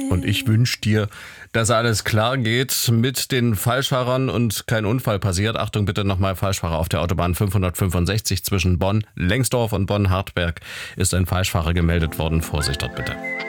Und ich wünsche dir, dass alles klar geht mit den Falschfahrern und kein Unfall passiert. Achtung bitte nochmal, Falschfahrer auf der Autobahn 565 zwischen Bonn-Lengsdorf und Bonn-Hartberg ist ein Falschfahrer gemeldet worden. Vorsicht dort bitte.